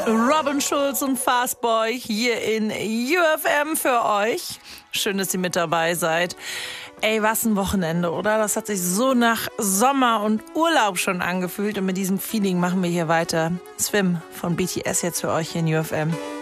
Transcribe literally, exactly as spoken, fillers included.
Robin Schulz und Fastboy hier in U F M für euch. Schön, dass ihr mit dabei seid. Ey, was ein Wochenende, oder? Das hat sich so nach Sommer und Urlaub schon angefühlt. Und mit diesem Feeling machen wir hier weiter. Swim von B T S jetzt für euch hier in U F M.